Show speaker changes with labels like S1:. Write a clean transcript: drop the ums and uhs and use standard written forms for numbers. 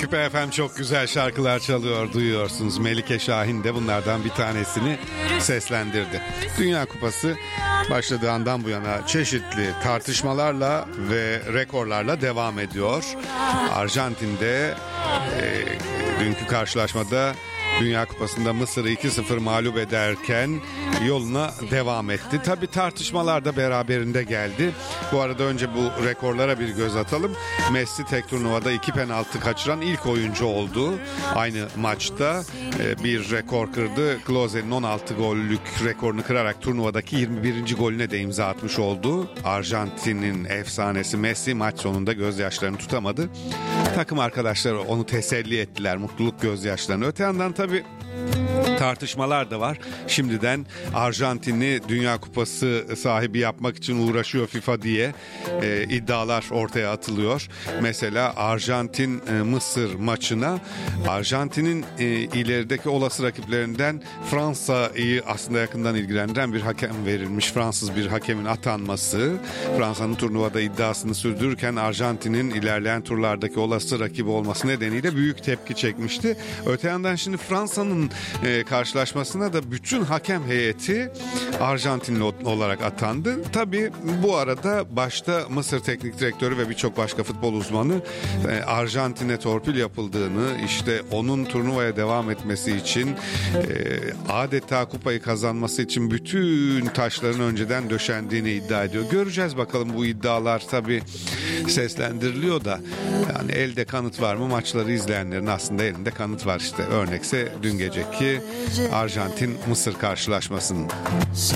S1: Süper FM çok güzel şarkılar çalıyor, duyuyorsunuz. Melike Şahin de bunlardan bir tanesini seslendirdi. Dünya Kupası başladığı andan bu yana çeşitli tartışmalarla ve rekorlarla devam ediyor. Arjantin'de dünkü karşılaşmada Dünya Kupası'nda Mısır'ı 2-0 mağlup ederken yoluna devam etti. Tabii tartışmalar da beraberinde geldi. Bu arada önce bu rekorlara bir göz atalım. Messi tek turnuvada 2 penaltı kaçıran ilk oyuncu oldu. Aynı maçta bir rekor kırdı. Klose'nin 16 gollük rekorunu kırarak turnuvadaki 21. golüne de imza atmış oldu. Arjantin'in efsanesi Messi maç sonunda gözyaşlarını tutamadı. Takım arkadaşları onu teselli ettiler, mutluluk gözyaşlarını. Öte yandan tabii tartışmalar da var. Şimdiden Arjantin'i Dünya Kupası sahibi yapmak için uğraşıyor FIFA diye iddialar ortaya atılıyor. Mesela Arjantin-Mısır maçına Arjantin'in ilerideki olası rakiplerinden Fransa'yı aslında yakından ilgilendiren bir hakem verilmiş. Fransız bir hakemin atanması Fransa'nın turnuvada iddiasını sürdürürken Arjantin'in ilerleyen turlardaki olası rakibi olması nedeniyle büyük tepki çekmişti. Öte yandan şimdi Fransa'nın karşılaşmasına da bütün hakem heyeti Arjantinli olarak atandı. Tabii bu arada başta Mısır Teknik Direktörü ve birçok başka futbol uzmanı Arjantin'e torpil yapıldığını, işte onun turnuvaya devam etmesi için adeta kupayı kazanması için bütün taşların önceden döşendiğini iddia ediyor. Göreceğiz bakalım, bu iddialar tabii seslendiriliyor da yani elde kanıt var mı? Maçları izleyenlerin aslında elinde kanıt var işte. Örnekse dün geceki Arjantin-Mısır karşılaşmasının.